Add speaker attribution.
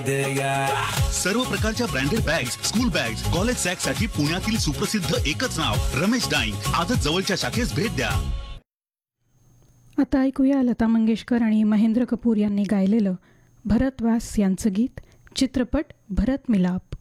Speaker 1: सर्व प्रकारच्या branded bags, school bags, college sack साठी पुण्यातील सुप्रसिद्ध एकच नाव रमेश डाईंग. आजच जवळच्या शाखेस भेट द्या.
Speaker 2: आता ऐकूया लता मंगेशकर आणि महेंद्र कपूर यांनी गायलेलं भरत व्यास यांचं गीत, चित्रपट भरत मिलाप.